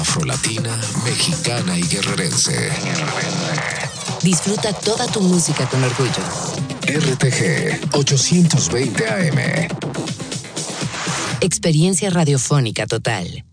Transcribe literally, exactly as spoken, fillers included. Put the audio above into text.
Afrolatina, mexicana y guerrerense. Disfruta toda tu música con orgullo. R T G ochocientos veinte A M. Experiencia radiofónica total.